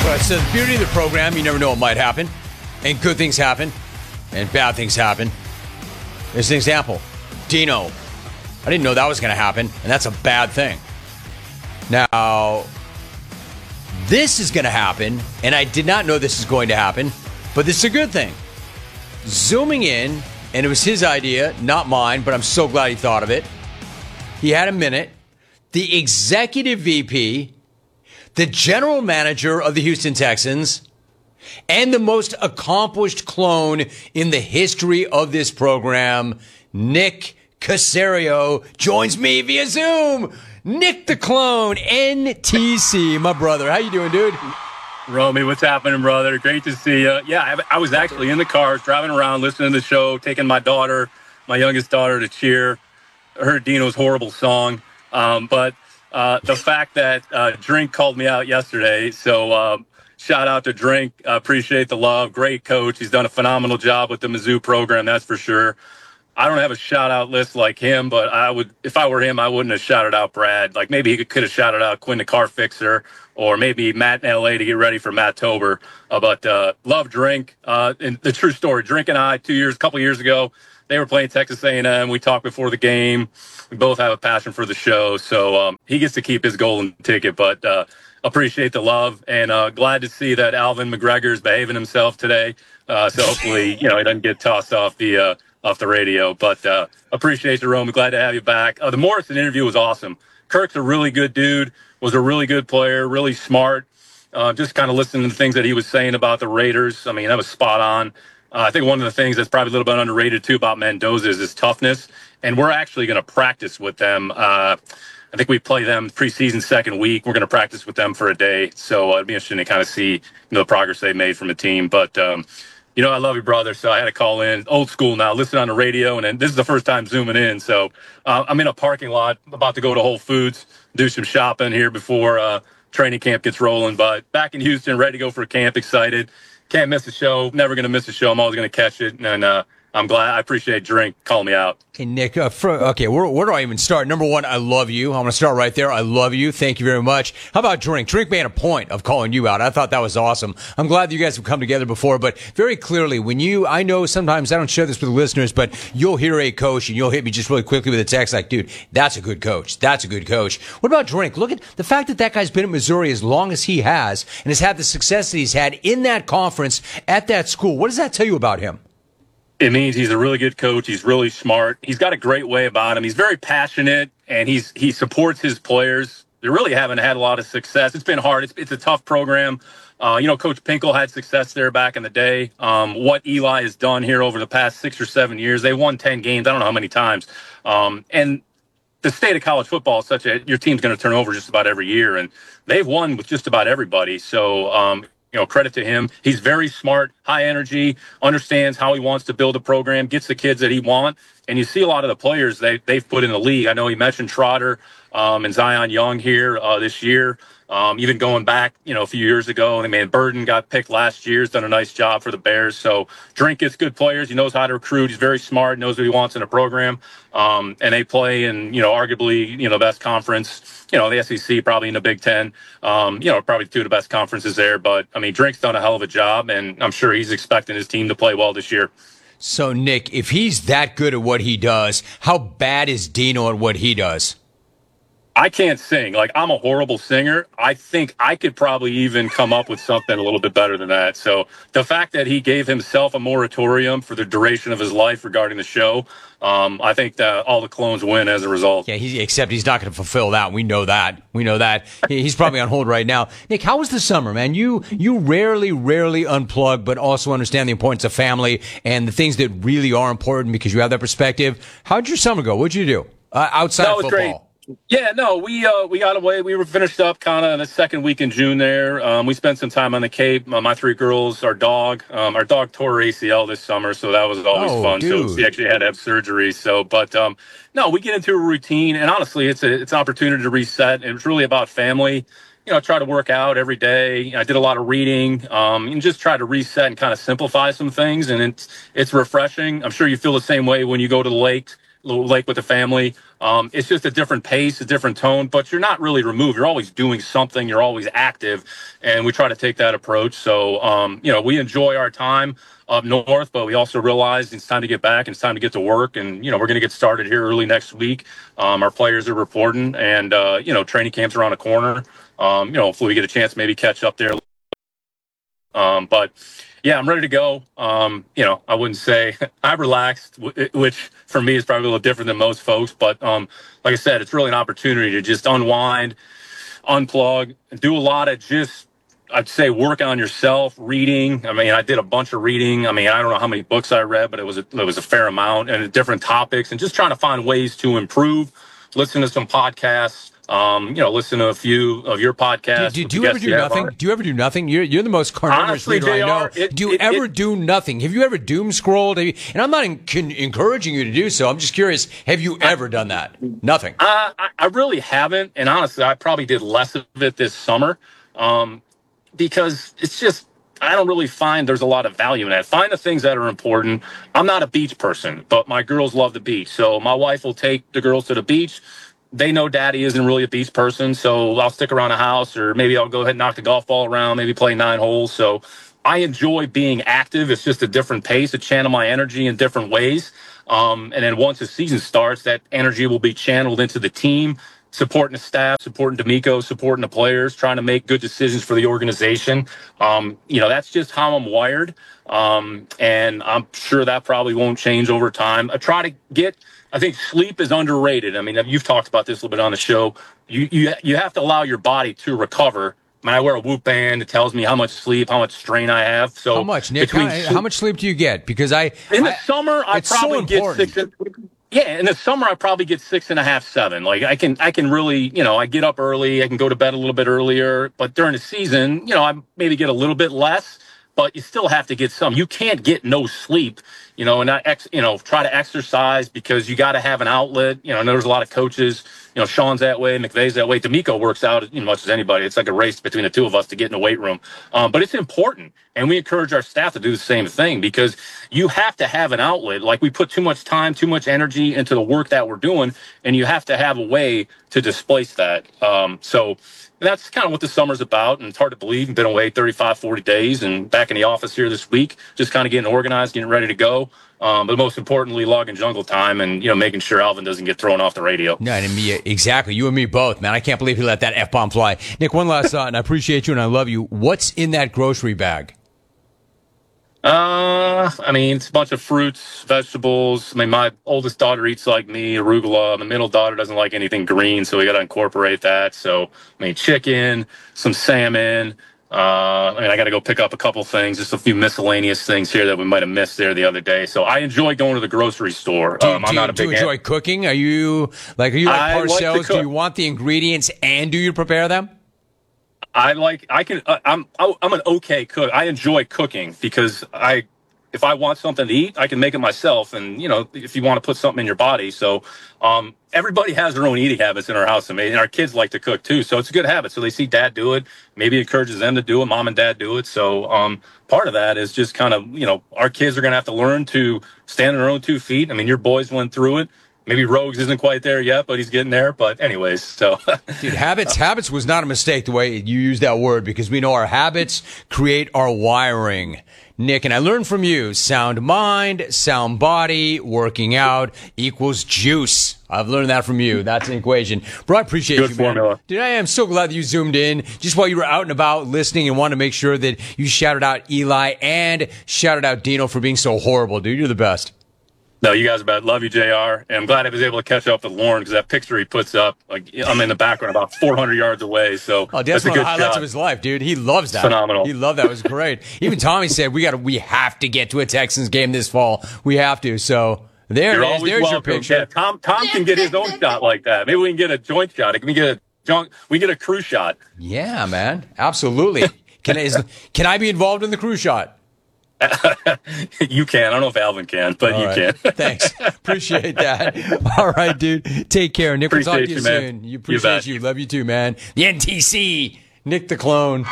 Right, so the beauty of the program, you never know what might happen. And good things happen. And bad things happen. There's an example. Dino. I didn't know that was going to happen. And that's a bad thing. Now, this is going to happen. And I did not know this is going to happen. But this is a good thing. Zooming in. And it was his idea, not mine. But I'm so glad he thought of it. He had a minute. The executive VP, the general manager of the Houston Texans, and the most accomplished clone in the history of this program, Nick Caserio, joins me via Zoom. Nick the Clone, NTC, my brother. How you doing, dude? Romy, what's happening, brother? Great to see you. Yeah, I was actually in the car, driving around, listening to the show, taking my youngest daughter, to cheer. I heard Dino's horrible song. But the fact that Drink called me out yesterday, so shout out to Drink. Appreciate the love. Great coach. He's done a phenomenal job with the Mizzou program, that's for sure. I don't have a shout-out list like him, but if I were him, I wouldn't have shouted out Brad. Like, maybe he could have shouted out Quinn the Car Fixer, or maybe Matt in L.A. to get ready for Matt Tober. But love Drink. And the true story, Drink and I, a couple years ago, they were playing Texas A&M. We talked before the game. We both have a passion for the show, so he gets to keep his golden ticket. But appreciate the love, and glad to see that Alvin McGregor is behaving himself today. So hopefully, he doesn't get tossed off the radio. But appreciate you, Rome. Glad to have you back. The Morrison interview was awesome. Kirk's a really good dude. Was a really good player. Really smart. Just kind of listening to the things that he was saying about the Raiders. I mean, that was spot on. I think one of the things that's probably a little bit underrated, too, about Mendoza is his toughness. And we're actually going to practice with them. I think we play them preseason second week. We're going to practice with them for a day. So it'd be interesting to kind of see the progress they've made from the team. But, I love you, brother. So I had to call in. Old school now. Listen on the radio. And then this is the first time zooming in. So I'm in a parking lot, about to go to Whole Foods, do some shopping here before training camp gets rolling. But back in Houston, ready to go for camp, excited. Can't miss a show. Never going to miss a show. I'm always going to catch it. And I'm glad. I appreciate Drink calling me out. Hey, Nick, where do I even start? Number one, I love you. I'm going to start right there. I love you. Thank you very much. How about Drink? Drink made a point of calling you out. I thought that was awesome. I'm glad that you guys have come together before, but very clearly, I know sometimes I don't share this with the listeners, but you'll hear a coach and you'll hit me just really quickly with a text like, dude, that's a good coach. That's a good coach. What about Drink? Look at the fact that guy's been at Missouri as long as he has and has had the success that he's had in that conference at that school. What does that tell you about him? It means he's a really good coach. He's really smart. He's got a great way about him. He's very passionate, and he supports his players. They really haven't had a lot of success. It's been hard. It's a tough program. Coach Pinkel had success there back in the day. What Eli has done here over the past 6 or 7 years, they won 10 games. I don't know how many times. And the state of college football is your team's going to turn over just about every year, and they've won with just about everybody. So, credit to him. He's very smart, high energy, understands how he wants to build a program, gets the kids that he wants. And you see a lot of the players they've put in the league. I know he mentioned Trotter and Zion Young here this year. Even going back, a few years ago. I mean, Burden got picked last year. He's done a nice job for the Bears. So Drink gets good players. He knows how to recruit. He's very smart, knows what he wants in a program. And they play in, arguably, the best conference, the SEC, probably in the Big Ten, probably two of the best conferences there. But, I mean, Drink's done a hell of a job, and I'm sure he's expecting his team to play well this year. So, Nick, if he's that good at what he does, how bad is Dino at what he does? I can't sing. Like, I'm a horrible singer. I think I could probably even come up with something a little bit better than that. So the fact that he gave himself a moratorium for the duration of his life regarding the show, I think that all the clones win as a result. Yeah, except he's not going to fulfill that. We know that. He's probably on hold right now. Nick, how was the summer, man? You rarely unplug, but also understand the importance of family and the things that really are important because you have that perspective. How'd your summer go? What'd you do outside of football? Great. Yeah, no, we got away. We were finished up kind of in the second week in June there. We spent some time on the Cape. My three girls, our dog tore her ACL this summer, so that was always fun. Dude. So she actually had to have surgery. So, but no, we get into a routine, and honestly, it's an opportunity to reset. It was really about family. Try to work out every day. I did a lot of reading, and just try to reset and kind of simplify some things. And it's refreshing. I'm sure you feel the same way when you go to the lake. lake with the family. It's just a different pace, a different tone, but you're not really removed. You're always doing something. You're always active, and we try to take that approach. So, we enjoy our time up north, but we also realize it's time to get back and it's time to get to work. And, we're going to get started here early next week. Our players are reporting, and, training camp's around the corner. Hopefully we get a chance to maybe catch up there. But yeah, I'm ready to go. I wouldn't say I'm relaxed, which for me is probably a little different than most folks. But like I said, it's really an opportunity to just unwind, unplug, and do a lot of just, I'd say, work on yourself, reading. I mean, I did a bunch of reading. I mean, I don't know how many books I read, but it was a fair amount, and different topics, and just trying to find ways to improve. Listen to some podcasts. Listen to a few of your podcasts. Do you ever do nothing? Do you ever do nothing? You're the most carnivorous reader I know. Do you ever do nothing? Have you ever doom scrolled? And I'm not encouraging you to do so. I'm just curious. Have you ever done that? Nothing. I really haven't. And honestly, I probably did less of it this summer because it's just, I don't really find there's a lot of value in that. Find the things that are important. I'm not a beach person, but my girls love the beach. So my wife will take the girls to the beach. They know daddy isn't really a beach person, so I'll stick around the house, or maybe I'll go ahead and knock the golf ball around, maybe play 9 holes. So I enjoy being active. It's just a different pace to channel my energy in different ways. And then once the season starts, that energy will be channeled into the team, supporting the staff, supporting D'Amico, supporting the players, trying to make good decisions for the organization. That's just how I'm wired. And I'm sure that probably won't change over time. I think sleep is underrated. I mean, you've talked about this a little bit on the show. You have to allow your body to recover. I mean, I wear a Whoop band. It tells me how much sleep, how much strain I have. So how much, Nick? How much sleep do you get? Because in the summer, I probably get 6. Yeah, in the summer I probably get 6.5, 7. Like I can really, I get up early. I can go to bed a little bit earlier. But during the season, I maybe get a little bit less. But you still have to get some. You can't get no sleep, and not try to exercise because you got to have an outlet. There's a lot of coaches. Sean's that way, McVay's that way. D'Amico works out as much as anybody. It's like a race between the two of us to get in the weight room. But it's important, and we encourage our staff to do the same thing because you have to have an outlet. Like we put too much time, too much energy into the work that we're doing, and you have to have a way to displace that. And that's kind of what the summer's about, and it's hard to believe. I've been away 35, 40 days and back in the office here this week, just kind of getting organized, getting ready to go. But most importantly, logging jungle time and, making sure Alvin doesn't get thrown off the radio. No, and me, exactly. You and me both, man. I can't believe he let that F-bomb fly. Nick, one last thought, and I appreciate you and I love you. What's in that grocery bag? It's a bunch of fruits, vegetables. I mean, my oldest daughter eats like me, arugula. My middle daughter doesn't like anything green, so we got to incorporate that. So, chicken, some salmon. I got to go pick up a couple things, just a few miscellaneous things here that we might have missed there the other day. So I enjoy going to the grocery store. Do you enjoy cooking? Are you like Parcells? Do you want the ingredients and do you prepare them? I'm an okay cook. I enjoy cooking because if I want something to eat, I can make it myself. And, if you want to put something in your body. So, everybody has their own eating habits in our house. And our kids like to cook too. So it's a good habit. So they see dad do it. Maybe it encourages them to do it. Mom and dad do it. So, part of that is just kind of, our kids are going to have to learn to stand on their own 2 feet. I mean, your boys went through it. Maybe Rogues isn't quite there yet, but he's getting there. But anyways, so. Dude, habits was not a mistake the way you used that word because we know our habits create our wiring. Nick, and I learned from you, sound mind, sound body, working out equals juice. I've learned that from you. That's an equation. Bro, I appreciate you, man. Good formula. Dude, I am so glad that you zoomed in just while you were out and about listening and wanted to make sure that you shouted out Eli and shouted out Dino for being so horrible. Dude, you're the best. No, you guys are bad. Love you, JR. And I'm glad I was able to catch up with Lauren because that picture he puts up, like I'm in the background about 400 yards away. So that's one of the highlights of his life, dude. He loves that. Phenomenal. He loved that. It was great. Even Tommy said we have to get to a Texans game this fall. We have to. So there it is. There's your picture. Yeah, Tom can get his own shot like that. Maybe we can get a joint shot. We get a crew shot. Yeah, man. Absolutely. Can I be involved in the crew shot? You can. I don't know if Alvin can, but you can. Thanks. Appreciate that. All right, dude. Take care. Nick, we'll talk to you soon. You appreciate you. Love you too, man. The NTC, Nick the Clone.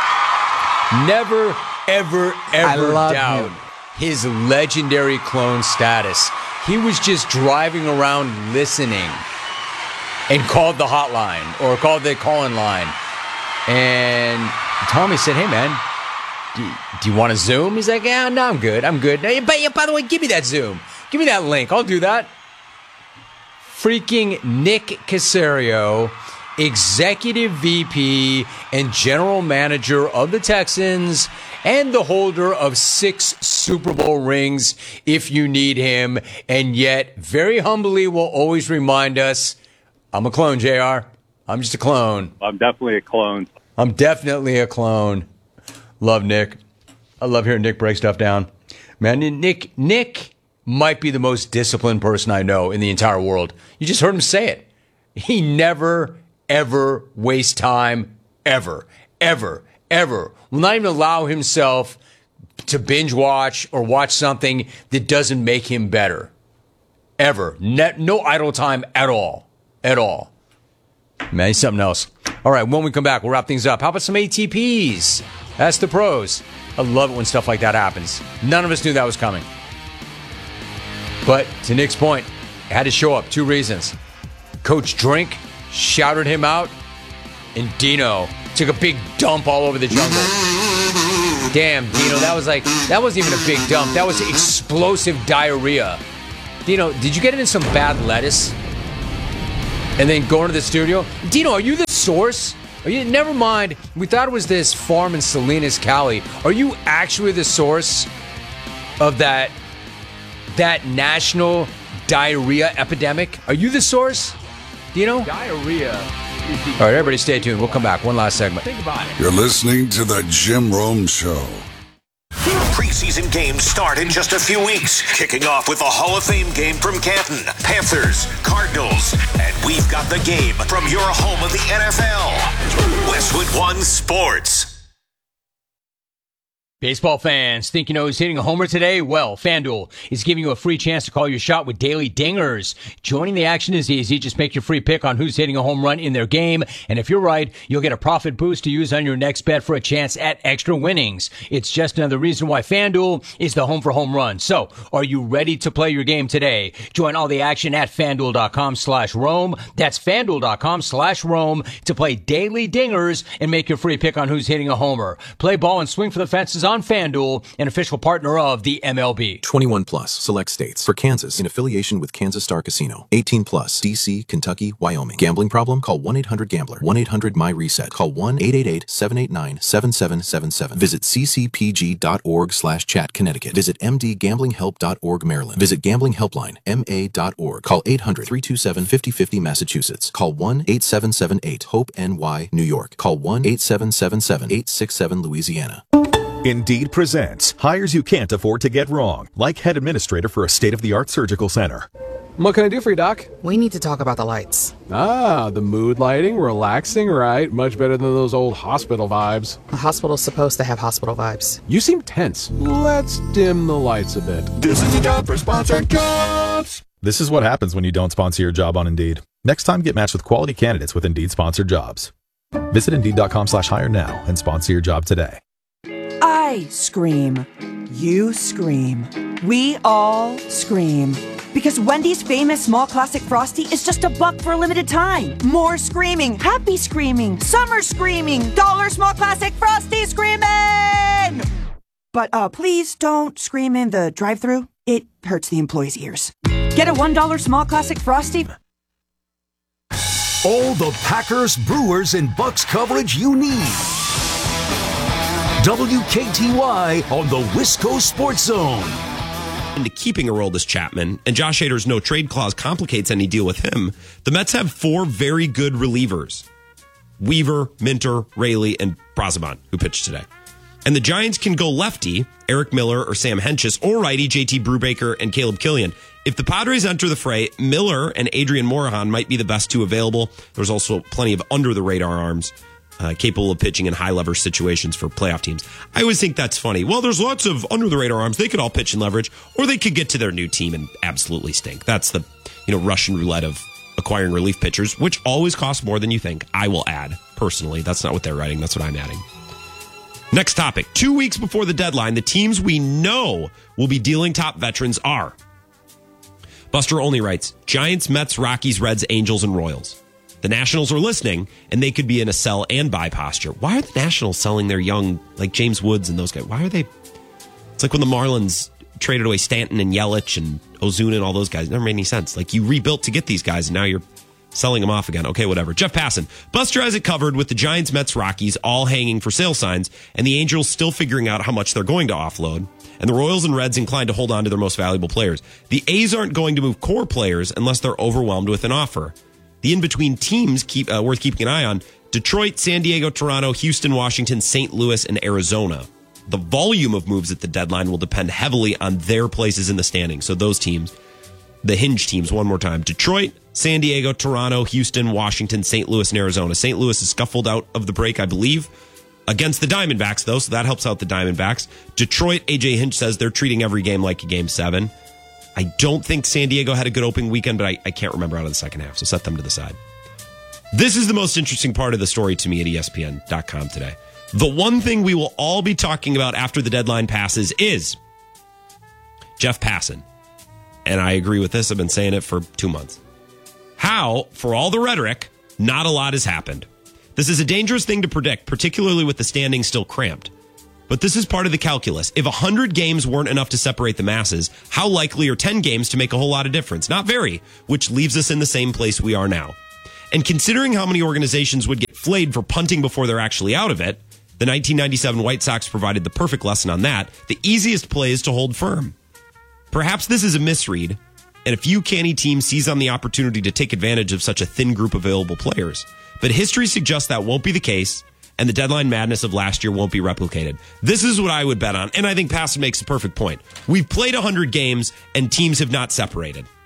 Never, ever doubt his legendary clone status. He was just driving around listening and called the hotline or called the call-in line. And Tommy said, hey, man, do you want to Zoom? He's like, yeah, no, I'm good. But by the way, give me that Zoom. Give me that link. I'll do that. Freaking Nick Caserio, Executive VP and General Manager of the Texans and the holder of 6 Super Bowl rings if you need him, and yet very humbly will always remind us, I'm a clone, JR. I'm just a clone. I'm definitely a clone. Love Nick. I love hearing Nick break stuff down. Man, Nick might be the most disciplined person I know in the entire world. You just heard him say it. He never, ever wastes time, ever. Will not even allow himself to binge watch or watch something that doesn't make him better. Ever. No idle time at all. Man, he's something else. All right, when we come back, we'll wrap things up. How about some ATPs? That's the pros. I love it when stuff like that happens. None of us knew that was coming. But to Nick's point, it had to show up. 2 reasons. Coach Drink shouted him out, and Dino took a big dump all over the jungle. Damn, Dino, that wasn't even a big dump. That was explosive diarrhea. Dino, did you get into some bad lettuce? And then go into the studio? Dino, are you the source? Never mind. We thought it was this farm in Salinas, Cali. Are you actually the source of that national diarrhea epidemic? Are you the source? Dino? Diarrhea. All right, everybody stay tuned. We'll come back. One last segment. Think about it. You're listening to the Jim Rome Show. Preseason games start in just a few weeks, kicking off with a Hall of Fame game from Canton, Panthers, Cardinals, and we've got the game from your home of the NFL, Westwood One Sports. Baseball fans, think you know who's hitting a homer today? Well, FanDuel is giving you a free chance to call your shot with daily dingers. Joining the action is easy. Just make your free pick on who's hitting a home run in their game. And if you're right, you'll get a profit boost to use on your next bet for a chance at extra winnings. It's just another reason why FanDuel is the home for home runs. So, are you ready to play your game today? Join all the action at FanDuel.com/Rome. That's FanDuel.com/Rome to play daily dingers and make your free pick on who's hitting a homer. Play ball and swing for the fences on FanDuel, an official partner of the MLB. 21 plus, select states. For Kansas, in affiliation with Kansas Star Casino. 18 plus, D.C., Kentucky, Wyoming. Gambling problem? Call 1-800-GAMBLER. 1-800-MY-RESET. Call 1-888-789-7777. Visit ccpg.org/chat, Connecticut. Visit mdgamblinghelp.org, Maryland. Visit Gambling Helpline, ma.org. Call 800-327-5050, Massachusetts. Call 1-8778-HOPE-NY, New York. Call 1-8777-867, Louisiana. Indeed presents hires you can't afford to get wrong, like head administrator for a state-of-the-art surgical center. What can I do for you, Doc? We need to talk about the lights. Ah, the mood lighting, relaxing, right? Much better than those old hospital vibes. A hospital's supposed to have hospital vibes. You seem tense. Let's dim the lights a bit. This is the job for sponsored jobs. This is what happens when you don't sponsor your job on Indeed. Next time, get matched with quality candidates with Indeed sponsored jobs. Visit Indeed.com/hire now and sponsor your job today. I scream. You scream. We all scream. Because Wendy's famous small classic Frosty is just $1 for a limited time. More screaming, happy screaming, summer screaming, dollar small classic Frosty screaming! But please don't scream in the drive-thru. It hurts the employees' ears. Get a $1 small classic Frosty. All the Packers, Brewers, and Bucks coverage you need. WKTY on the Wisco Sports Zone. Into keeping Aroldis Chapman, and Josh Hader's no-trade clause complicates any deal with him, the Mets have 4 very good relievers. Weaver, Minter, Raley, and Braziman, who pitched today. And the Giants can go lefty, Eric Miller or Sam Hentges, or righty, JT Brubaker and Caleb Killian. If the Padres enter the fray, Miller and Adrian Morejon might be the best 2 available. There's also plenty of under-the-radar arms capable of pitching in high-leverage situations for playoff teams. I always think that's funny. Well, there's lots of under-the-radar arms. They could all pitch in leverage, or they could get to their new team and absolutely stink. That's the Russian roulette of acquiring relief pitchers, which always costs more than you think. I will add, personally. That's not what they're writing. That's what I'm adding. Next topic. 2 weeks before the deadline, the teams we know will be dealing top veterans are Buster Only writes, Giants, Mets, Rockies, Reds, Angels, and Royals. The Nationals are listening, and they could be in a sell and buy posture. Why are the Nationals selling their young, like James Woods and those guys? Why are they? It's like when the Marlins traded away Stanton and Yelich and Ozuna and all those guys. It never made any sense. Like, you rebuilt to get these guys, and now you're selling them off again. Okay, whatever. Jeff Passan. Buster has it covered with the Giants, Mets, Rockies all hanging for sale signs, and the Angels still figuring out how much they're going to offload, and the Royals and Reds inclined to hold on to their most valuable players. The A's aren't going to move core players unless they're overwhelmed with an offer. The in-between teams worth keeping an eye on: Detroit, San Diego, Toronto, Houston, Washington, St. Louis, and Arizona. The volume of moves at the deadline will depend heavily on their places in the standings. So those teams, the hinge teams, one more time: Detroit, San Diego, Toronto, Houston, Washington, St. Louis, and Arizona. St. Louis is scuffled out of the break, I believe, against the Diamondbacks, though, so that helps out the Diamondbacks. Detroit, AJ Hinch says they're treating every game like a Game 7. I don't think San Diego had a good opening weekend, but I can't remember out of the second half, so set them to the side. This is the most interesting part of the story to me at ESPN.com today. The one thing we will all be talking about after the deadline passes is Jeff Passan. And I agree with this. I've been saying it for 2 months. How, for all the rhetoric, not a lot has happened. This is a dangerous thing to predict, particularly with the standings still cramped. But this is part of the calculus. If 100 games weren't enough to separate the masses, how likely are 10 games to make a whole lot of difference? Not very, which leaves us in the same place we are now. And considering how many organizations would get flayed for punting before they're actually out of it, the 1997 White Sox provided the perfect lesson on that. The easiest play is to hold firm. Perhaps this is a misread, and a few canny teams seize on the opportunity to take advantage of such a thin group of available players. But history suggests that won't be the case, and the deadline madness of last year won't be replicated. This is what I would bet on, and I think Passan makes a perfect point. We've played 100 games, and teams have not separated.